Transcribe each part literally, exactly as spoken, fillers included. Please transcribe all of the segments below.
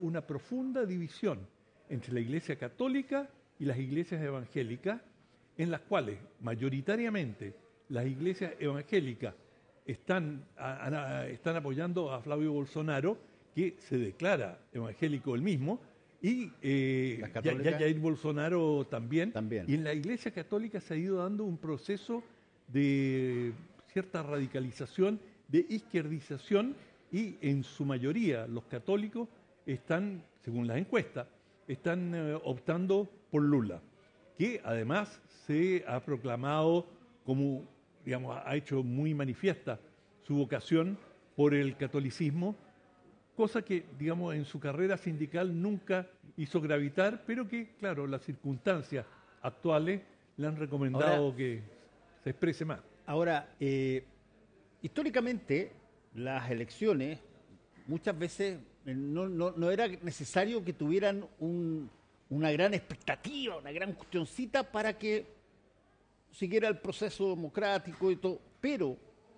una profunda división entre la Iglesia católica y las iglesias evangélicas, en las cuales mayoritariamente las iglesias evangélicas están, a, a, están apoyando a Flavio Bolsonaro, que se declara evangélico él mismo, y eh, ya, ya Jair Bolsonaro también. también. Y en la Iglesia Católica se ha ido dando un proceso de cierta radicalización, de izquierdización, y en su mayoría los católicos están, según las encuestas, están eh, optando por Lula, que además se ha proclamado como, digamos, ha hecho muy manifiesta su vocación por el catolicismo, cosa que, digamos, en su carrera sindical nunca hizo gravitar, pero que, claro, las circunstancias actuales le han recomendado ahora, que se exprese más. Ahora, eh, históricamente, las elecciones muchas veces no, no, no era necesario que tuvieran un, una gran expectativa, una gran cuestioncita para que siguiera el proceso democrático y todo, pero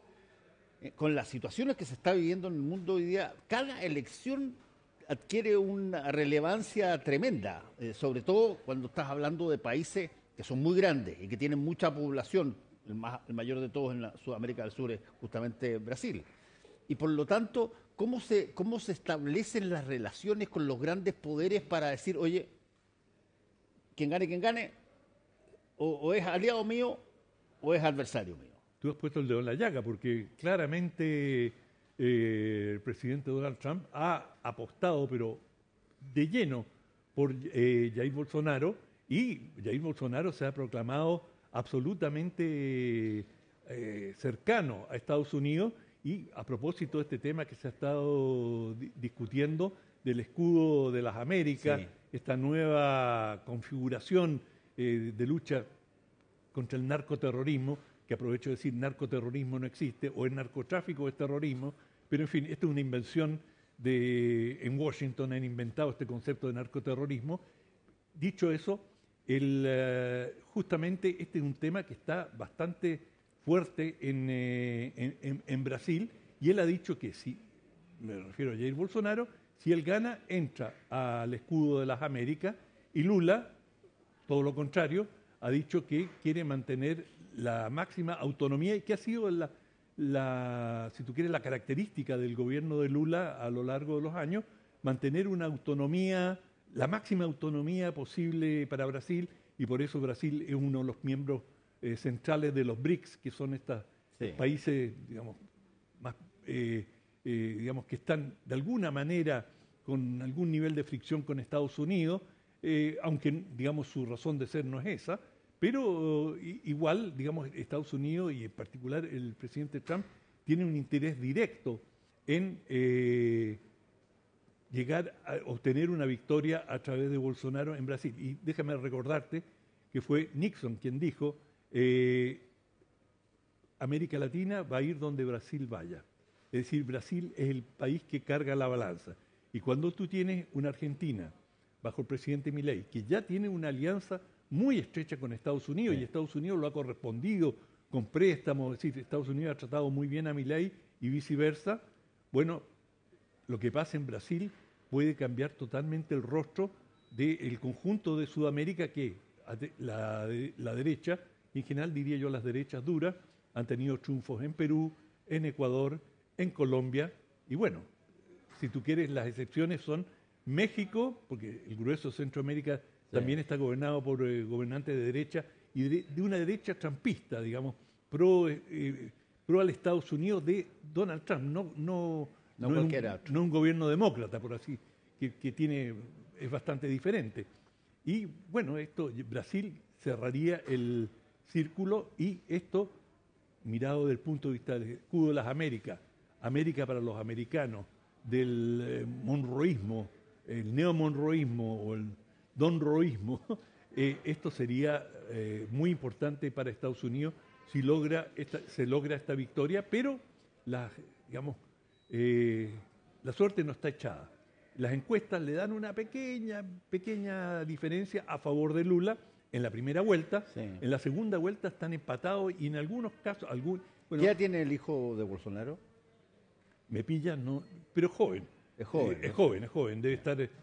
con las situaciones que se está viviendo en el mundo hoy día, cada elección adquiere una relevancia tremenda, eh, sobre todo cuando estás hablando de países que son muy grandes y que tienen mucha población, el, más, el mayor de todos en la Sudamérica del Sur es justamente Brasil. Y por lo tanto, ¿cómo se, cómo se establecen las relaciones con los grandes poderes para decir, oye, quien gane, quien gane, o, o es aliado mío o es adversario mío? Tú has puesto el dedo en la llaga, porque claramente eh, el presidente Donald Trump ha apostado, pero de lleno, por eh, Jair Bolsonaro, y Jair Bolsonaro se ha proclamado absolutamente eh, cercano a Estados Unidos. Y a propósito de este tema que se ha estado di discutiendo del escudo de las Américas, sí, esta nueva configuración eh, de lucha contra el narcoterrorismo, que aprovecho de decir narcoterrorismo no existe, o el narcotráfico es terrorismo, pero en fin, esta es una invención de, en Washington han inventado este concepto de narcoterrorismo. Dicho eso, el, uh, justamente este es un tema que está bastante fuerte en, eh, en, en Brasil, y él ha dicho que si, me refiero a Jair Bolsonaro, si él gana, entra al escudo de las Américas, y Lula, todo lo contrario, ha dicho que quiere mantener la máxima autonomía, y que ha sido la, la, si tú quieres, la característica del gobierno de Lula a lo largo de los años, mantener una autonomía, la máxima autonomía posible para Brasil, y por eso Brasil es uno de los miembros eh, centrales de los BRICS, que son estos sí. países, digamos, más, eh, eh, digamos, que están de alguna manera con algún nivel de fricción con Estados Unidos, eh, aunque, digamos, su razón de ser no es esa. Pero igual, digamos, Estados Unidos y en particular el presidente Trump tiene un interés directo en eh, llegar a obtener una victoria a través de Bolsonaro en Brasil. Y déjame recordarte que fue Nixon quien dijo, eh, América Latina va a ir donde Brasil vaya. Es decir, Brasil es el país que carga la balanza. Y cuando tú tienes una Argentina bajo el presidente Milei, que ya tiene una alianza muy estrecha con Estados Unidos, sí. y Estados Unidos lo ha correspondido con préstamos, es decir, Estados Unidos ha tratado muy bien a Milei y viceversa. Bueno, lo que pasa en Brasil puede cambiar totalmente el rostro del conjunto de Sudamérica, que la, la derecha, en general diría yo las derechas duras, han tenido triunfos en Perú, en Ecuador, en Colombia, y bueno, si tú quieres, las excepciones son México, porque el grueso de Centroamérica también está gobernado por eh, gobernantes de derecha y de, de una derecha trumpista, digamos, pro, eh, pro al Estados Unidos de Donald Trump, no, no, no, no, un, no un gobierno demócrata, por así, que, que tiene, es bastante diferente. Y bueno, esto, Brasil cerraría el círculo, y esto, mirado desde el punto de vista del escudo de las Américas, América para los americanos, del eh, monroísmo, el neomonroísmo o el donroísmo, eh, esto sería eh, muy importante para Estados Unidos si logra esta, se logra esta victoria, pero la, digamos, eh, la suerte no está echada. Las encuestas le dan una pequeña, pequeña diferencia a favor de Lula en la primera vuelta. Sí. En la segunda vuelta están empatados y en algunos casos... Algún, bueno, ¿qué edad tiene el hijo de Bolsonaro? Me pilla, no, pero joven. Es joven. Eh, es ¿no? joven, es joven, debe estar